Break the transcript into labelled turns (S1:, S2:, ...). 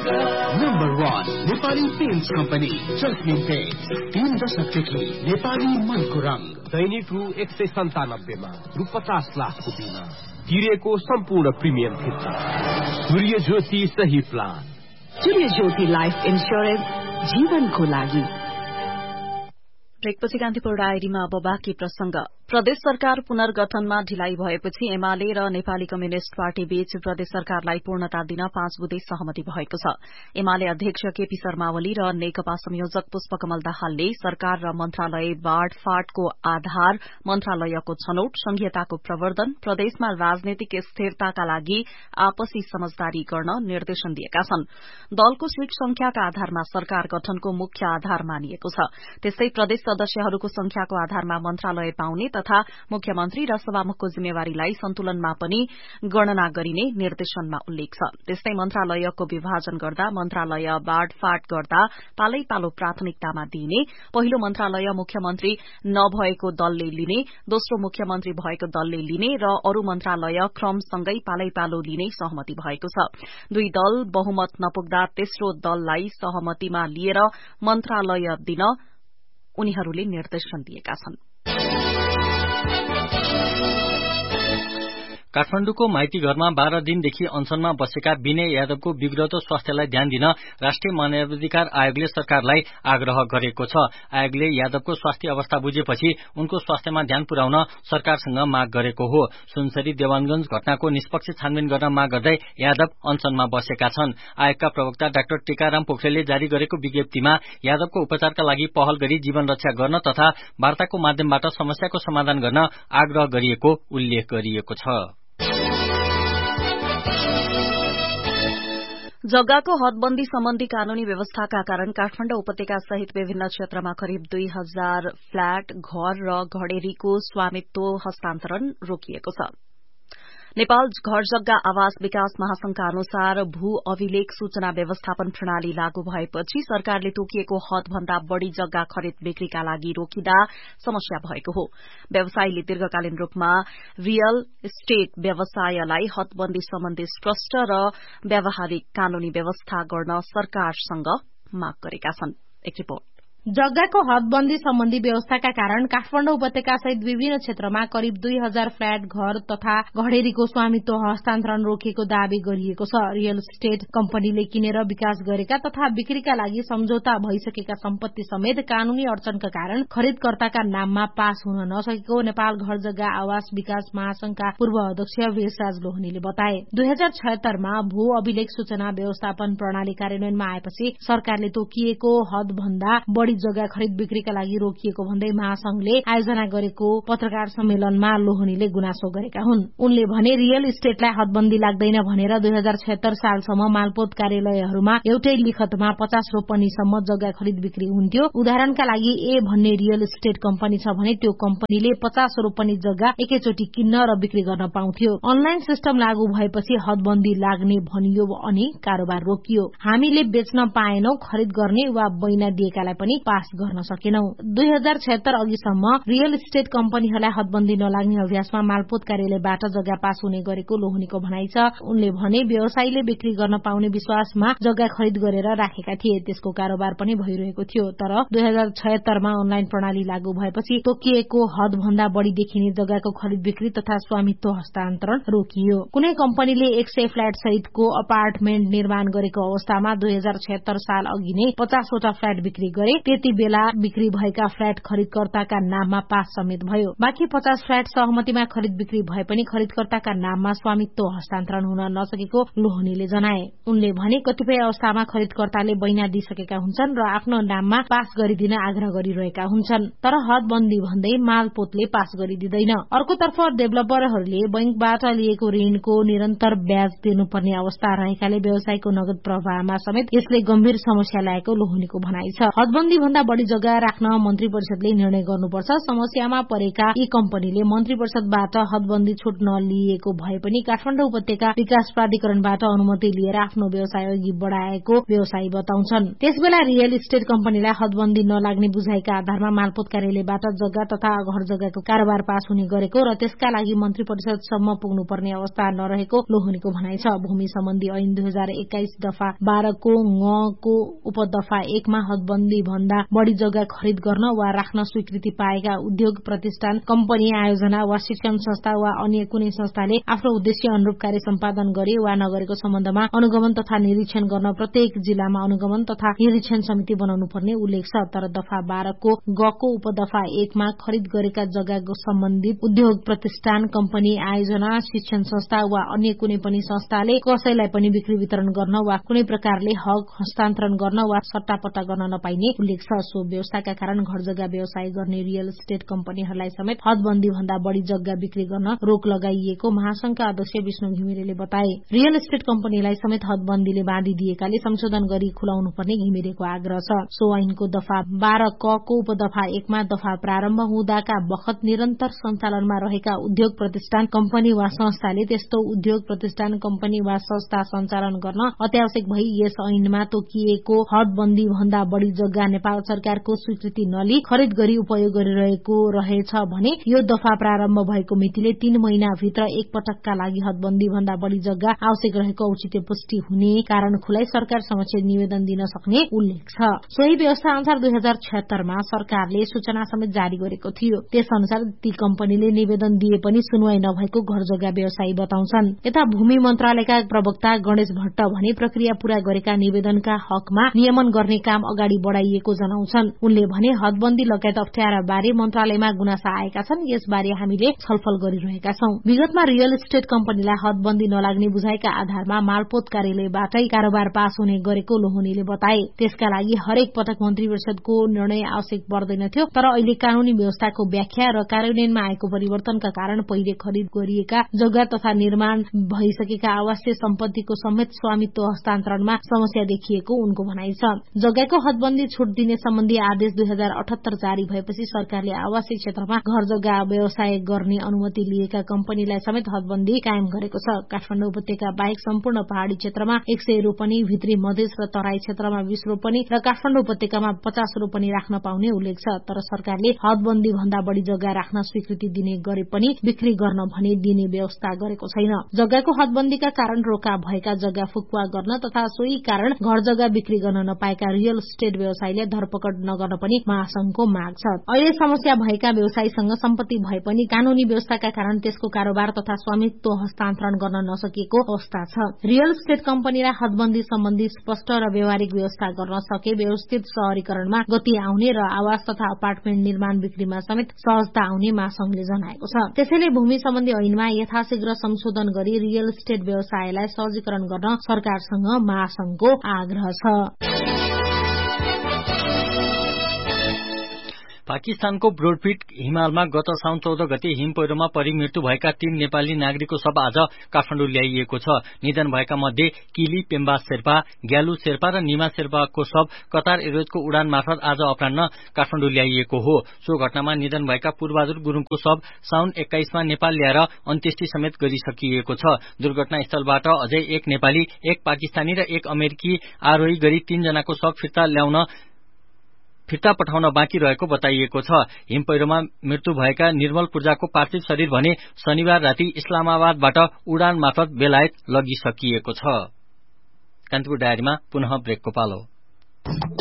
S1: Number 1 Nepali paints company जस्मिन paints 3 दशकदेखि नेपाली मनको रङ।
S2: दैनिक रु 197 मा रु 50 लाखको बिमा तिरेको सम्पूर्ण प्रिमियम फिर्ता। सूर्य ज्योति सही प्लान।
S3: सूर्य ज्योति लाइफ इन्स्योरेन्स जीवनको लागि।
S4: ब्रेकपछि कान्तिपुर डायरीमा अब बाँकी प्रसंग। प्रदेश सरकार पुनर्गठनमा ढिलाइ भएपछि एमाले र नेपाली कम्युनिष्ट पार्टी बीच प्रदेश सरकारलाई पूर्णता दिन 5 बुँदे सहमति भएको छ। एमाले अध्यक्ष केपी शर्मा ओली र नेकपा संयोजक पुष्पकमल दाहालले सरकार र मन्त्रालय बाँडफाँटको आधार मन्त्रालयको छनौट, संघीयताको प्रवर्धन, प्रदेशमा राजनीतिक स्थिरताका लागि आपसी समझदारी गर्न निर्देशन दिएका छन्। दलको सीट संख्याका आधारमा सरकार गठनको मुख्य आधार मानिएको छ। त्यस्तै प्रदेश सदस्यहरूको संख्याको आधारमा मन्त्रालय पाउने तथा मुख्यमन्त्री र सभामुखको जिम्मेवारीलाई सन्तुलनमा पनि गणना गरिने निर्देशनमा उल्लेख छ। त्यस्तै मन्त्रालयको विभाजन गर्दा मन्त्रालय बाँडफाँट गर्दा पालै पालो प्राथमिकतामा दिइने, पहिलो मन्त्रालय मुख्यमन्त्री नभएको दलले लिने, दोस्रो मुख्यमन्त्री भएको दलले लिने र अरू मन्त्रालय क्रमसँगै पालै पालो लिने सहमति भएको छ। दुई दल बहुमत नपुग्दा तेस्रो दललाई सहमतिमा लिएर मन्त्रालय दिन उनीहरूले निर्देशन दिएका छन्।
S5: काठमाडौँको माइती घरमा 12 दिनदेखि अनसनमा बसेका विनय यादवको बिग्रदो स्वास्थ्यलाई ध्यान दिन राष्ट्रिय मानवाधिकार आयोगले सरकारलाई आग्रह गरेको छ। आयोगले यादवको स्वास्थ्य अवस्था बुझेपछि उनको स्वास्थ्यमा ध्यान पुर्याउन सरकारसँग माग गरेको हो। सुनसरी देवानगंज घटनाको निष्पक्ष छानबिन गर्न माग गर्दै यादव अनसनमा बसेका छन्। आयोगका प्रवक्ता डाक्टर टीकाराम पोखरेलले जारी गरेको विज्ञप्तिमा यादवको उपचारका लागि पहल गरी जीवन रक्षा गर्न तथा वार्ताको माध्यमबाट समस्याको समाधान गर्न आग्रह गरिएको उल्लेख गरिएको छ।
S4: जग्गाको हदबन्दी सम्बन्धी कानूनी व्यवस्थाका कारण काठमाडौँ उपत्यका सहित विभिन्न क्षेत्रमा करिब 2000 फ्ल्याट, घर र घडेरीको स्वामित्व हस्तान्तरण रोकिएको छ। नेपाल घर जग्गा आवास विकास महासंघका अनुसार भू अभिलेख सूचना व्यवस्थापन प्रणाली लागू भएपछि सरकारले तोकिएको हदभन्दा बढ़ी जग्गा खरिद बिक्रीका लागि रोकिदा समस्या भएको हो। व्यवसायीले दीर्घकालीन रूपमा रियल एस्टेट व्यवसायलाई हदबन्दी सम्बन्धी स्पष्ट र व्यावहारिक कानूनी व्यवस्था गर्न सरकारसँग माग गरेका छन्। एक रिपोर्ट।
S6: जग्गाको हदबन्दी सम्बन्धी व्यवस्थाका कारण काठमाडौँ उपत्यका सहित विभिन्न क्षेत्रमा करिब 2000 फ्ल्याट, घर तथा घडेरीको स्वामित्व हस्तान्तरण रोकिएको दावी गरिएको छ। रियल एस्टेट कम्पनीले किनेर विकास गरेका तथा बिक्रीका लागि सम्झौता भइसकेका सम्पत्ति समेत कानूनी अडचनका कारण खरिदकर्ताका नाममा पास हुन नसकेको नेपाल घर जग्गा आवास विकास महासंघका पूर्व अध्यक्ष वीरराज लोहनीले बताए। 2076 मा भू अभिलेख सूचना व्यवस्थापन प्रणाली कार्यान्वयनमा आएपछि सरकारले तोकिएको हदभन्दा बढ़ी जग्गा खरिद बिक्रीका लागि रोकिएको भन्दै महासंघले आयोजना गरेको पत्रकार सम्मेलनमा लोहनीले गुनासो गरेका हुन्। उनले भने रियल इस्टेटलाई हदबन्दी लाग्दैन भनेर 2076 सालसम्म मालपोत कार्यालयहरूमा एउटै लिखतमा 50 रोपनीसम्म जग्गा खरिद बिक्री हुन्थ्यो। उदाहरणका लागि ए भन्ने रियल इस्टेट कम्पनी छ भने त्यो कम्पनीले 50 रोपनी जग्गा एकैचोटि किन्न र बिक्री गर्न पाउँथ्यो। अनलाइन सिस्टम लागू भएपछि हदबन्दी लाग्ने भनियो अनि कारोबार रोकियो। हामीले बेच्न पाएनौं, खरिद गर्ने वा बैना दिएकालाई पनि पास गर्न सकेनौं। 2076 अघिसम्म रियल इस्टेट कम्पनीहरूलाई हदबन्दी नलाग्ने अभ्यासमा मालपोत कार्यालयबाट जग्गा पास हुने गरेको लोहनीको भनाइ छ। उनले भने व्यवसायीले बिक्री गर्न पाउने विश्वासमा जग्गा खरिद गरेर राखेका थिए, त्यसको कारोबार पनि भइरहेको थियो। तर 2076 मा अनलाइन प्रणाली लागू भएपछि तोकिएको हदभन्दा बढ़ी देखिने जग्गाको खरिद बिक्री तथा स्वामित्व हस्तान्तरण रोकियो। कुनै कम्पनीले 100 फ्ल्याट सहितको अपार्टमेन्ट निर्माण गरेको अवस्थामा 2076 साल अघि नै 50 वटा फ्ल्याट बिक्री गरे। त्यति बेला बिक्री भएका फ्ल्याट खरिदकर्ताका नाममा पास समेत भयो। बाँकी 50 फ्ल्याट सहमतिमा खरिद बिक्री भए पनि खरिदकर्ताका नाममा स्वामित्व हस्तान्तरण हुन नसकेको लोहनीले जनाए। उनले भने कतिपय अवस्थामा खरिदकर्ताले बैना दिइसकेका हुन्छन् र आफ्नो नाममा पास गरिदिन आग्रह गरिरहेका हुन्छन्, तर हदबन्दी भन्दै मालपोतले पास गरिदिँदैन। अर्कोतर्फ डेभलपरहरूले बैंकबाट लिएको ऋणको निरन्तर ब्याज तिर्नुपर्ने अवस्था रहेकाले व्यवसायको नगद प्रवाहमा समेत यसले गम्भीर समस्या ल्याएको लोहनीको भनाइ छ। हदबन्दी भन्दा बढ़ी जग्गा राख्न मन्त्री परिषदले निर्णय गर्नुपर्छ। समस्यामा परेका यी कम्पनीले मन्त्री परिषदबाट हदबन्दी छुट नलिएको भए पनि काठमाडौँ उपत्यका विकास प्राधिकरणबाट अनुमति लिएर आफ्नो व्यवसाय अघि बढ़ाएको व्यवसायी बताउँछन्। त्यसबेला रियल इस्टेट कम्पनीलाई हदबन्दी नलाग्ने बुझाइका आधारमा मालपोत कार्यालयबाट जग्गा तथा घर जग्गाको कारोबार पास हुने गरेको र त्यसका लागि मन्त्री परिषदसम्म पुग्नुपर्ने अवस्था नरहेको लोहनीको भनाइ छ। भूमि सम्बन्धी ऐन 2021 दफा 12 को ङ को उपदफा 1 मा हदबन्दी भन्दा बढ़ी जग्गा खरिद गर्न वा राख्न स्वीकृति पाएका उद्योग प्रतिष्ठान कम्पनी आयोजना वा शिक्षण संस्था वा अन्य कुनै संस्थाले आफ्नो उद्देश्य अनुरूप कार्य सम्पादन गरे वा नगरेको सम्बन्धमा अनुगमन तथा निरीक्षण गर्न प्रत्येक जिल्लामा अनुगमन तथा निरीक्षण समिति बनाउनु पर्ने उल्लेख छ। तर दफा 12 को ग को उपदफा 1 मा खरिद गरेका जग्गाको सम्बन्धित उद्योग प्रतिष्ठान कम्पनी आयोजना शिक्षण संस्था वा अन्य कुनै पनि संस्थाले कसैलाई पनि बिक्री वितरण गर्न वा कुनै प्रकारले हक हस्तान्तरण गर्न वा सट्टापट्टा गर्न नपाइने उल्लेख छ। सो व्यवस्थाका कारण घर जग्गा व्यवसाय गर्ने रियल इस्टेट कम्पनीहरूलाई समेत हदबन्दी भन्दा बढ़ी जग्गा बिक्री गर्न रोक लगाइएको महासंघका अध्यक्ष विष्णु घिमिरेले बताए। रियल इस्टेट कम्पनीलाई समेत हदबन्दीले बाँधिदिएकाले संशोधन गरी खुलाउनु पर्ने घिमिरेको आग्रह छ। सो ऐनको दफा 12 क को उपदफा 1 मा दफा प्रारम्भ हुँदाका बखत निरन्तर सञ्चालनमा रहेका उद्योग प्रतिष्ठान कम्पनी वा संस्थाले त्यस्तो उद्योग प्रतिष्ठान कम्पनी वा संस्था सञ्चालन गर्न अत्यावश्यक भई यस ऐनमा तोकिएको हदबन्दी भन्दा बढ़ी जग्गा नेपाल सरकारको स्वीकृति नलिई खरिद गरी उपयोग गरिरहेको रहेछ भने यो दफा प्रारम्भ भएको मितिले 3 महिनाभित्र एक पटकका लागि हदबन्दी भन्दा बढ़ी जग्गा आवश्यक रहेको औचित्य पुष्टि हुने कारण खुलाई सरकार समक्ष निवेदन दिन सक्ने उल्लेख छ। सोही व्यवस्था अनुसार 2076 मा सरकारले सूचना समेत जारी गरेको थियो। त्यस अनुसार ती कम्पनीले निवेदन दिए पनि सुनवाई नभएको घर जग्गा व्यवसायी बताउँछन्। यता भूमि मन्त्रालयका प्रवक्ता गणेश भट्ट भने प्रक्रिया पूरा गरेका निवेदनका हकमा नियमन गर्ने काम अगाडि बढ़ाइएको जनाउँछन्। उनले भने हदबन्दी लगायत अप्ठ्यारा बारे मन्त्रालयमा गुनासा आएका छन्, यसबारे हामीले छलफल गरिरहेका छौं। विगतमा रियल इस्टेट कम्पनीलाई हदबन्दी नलाग्ने बुझाइका आधारमा मालपोत कार्यालयबाटै कारोबार पास हुने गरेको लोहनीले बताए। त्यसका लागि हरेक पटक मन्त्री परिषदको निर्णय आवश्यक पर्दैनथ्यो, तर अहिले कानूनी व्यवस्थाको व्याख्या र कार्यान्वयनमा आएको परिवर्तनका कारण पहिले खरिद गरिएका जग्गा तथा निर्माण भइसकेका आवासीय सम्पत्तिको समेत स्वामित्व हस्तान्तरणमा समस्या देखिएको उनको भनाइ छ। जग्गाको हदबन्दी छुट दिने सम्बन्धी आदेश 2078 जारी भएपछि सरकारले आवासीय क्षेत्रमा घर जग्गा व्यवसाय गर्ने अनुमति लिएका कम्पनीलाई समेत हदबन्दी कायम गरेको छ। काठमाडौँ उपत्यका बाहेक सम्पूर्ण पहाड़ी क्षेत्रमा 100 रोपनी, भित्री मधेस र तराई क्षेत्रमा 20 रोपनी र काठमाडौँ उपत्यकामा 50 रोपनी राख्न पाउने उल्लेख छ। तर सरकारले हदबन्दी भन्दा बढ़ी जग्गा राख्न स्वीकृति दिने गरे पनि बिक्री गर्न भने दिने व्यवस्था गरेको छैन। जग्गाको हदबन्दीका कारण रोका भएका जग्गा फुकुवा गर्न तथा सोही कारण घर जग्गा बिक्री गर्न नपाएका रियल इस्टेट व्यवसायीले धरपकड नगर्न पनि महासंघको माग छ। अहिले समस्या भएका व्यवसायीसँग सम्पत्ति भए पनि कानूनी व्यवस्थाका कारण त्यसको कारोबार तथा स्वामित्व हस्तान्तरण गर्न नसकिएको अवस्था छ। रियल इस्टेट कम्पनीलाई हदबन्दी सम्बन्धी स्पष्ट र व्यावहारिक व्यवस्था गर्न सके व्यवस्थित शहरीकरणमा गति आउने र आवास तथा अपार्टमेन्ट निर्माण बिक्रीमा समेत सहजता आउने महासंघले जनाएको छ। त्यसैले भूमि सम्बन्धी ऐनमा यथाशीघ्र संशोधन गरी रियल इस्टेट व्यवसायलाई सहजीकरण गर्न सरकारसँग महासंघको आग्रह छ।
S5: पाकिस्तानको ब्रोडफिट हिमालमा गत साउन 14 गते हिम पहिरोमा परि मृत्यु भएका 3 नेपाली नागरिकको शव आज काठमाडौँ ल्याइएको छ। निधन भएका मध्ये किली पेम्बा शेर्पा, ग्यालु शेर्पा र निमा शेर्पाको शव कतार एयरवेजको उडान मार्फत आज अपराह्न काठमाडौँ ल्याइएको हो। सो घटनामा निधन भएका पूर्वबहादुर गुरुङको शव साउन 21 मा नेपाल ल्याएर अन्त्येष्टि समेत गरिसकिएको छ। दुर्घटनास्थलबाट अझै एक नेपाली, एक पाकिस्तानी र एक अमेरिकी आरोही गरी 3 जनाको शव फिर्ता पठाउन बाँकी रहेको बताइएको छ। हिम पहिरोमा मृत्यु भएका निर्मल पूर्जाको पार्थिव शरीर भने शनिबार राति इस्लामाबादबाट उडान मार्फत बेलायत लगिसकिएको छ। कान्तिपुर डायरीमा पुनः ब्रेकको पालो।